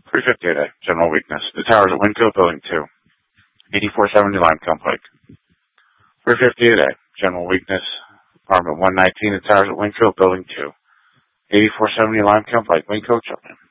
350 a day, general weakness. The towers at Winco, building 2. 8470 Limecomb Pike. 350 a day, general weakness. Apartment 119, the towers at Winco, building 2. 8470 Limecomb Pike, Winco, Chilton.